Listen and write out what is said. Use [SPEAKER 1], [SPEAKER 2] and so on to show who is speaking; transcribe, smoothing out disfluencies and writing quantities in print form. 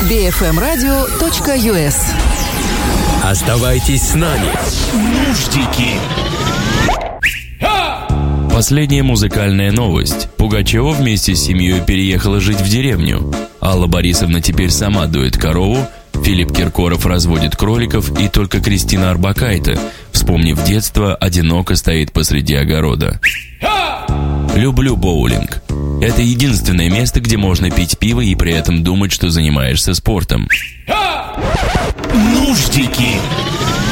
[SPEAKER 1] bfmradio.us.
[SPEAKER 2] Оставайтесь с нами. Нуждики.
[SPEAKER 3] Последняя музыкальная новость. Пугачева вместе с семьей переехала жить в деревню. Алла Борисовна теперь сама доит корову, Филипп Киркоров разводит кроликов, и только Кристина Орбакайте, вспомнив детство, одиноко стоит посреди огорода. Люблю боулинг. Это единственное место, где можно пить пиво и при этом думать, что занимаешься спортом.
[SPEAKER 2] Нуждики.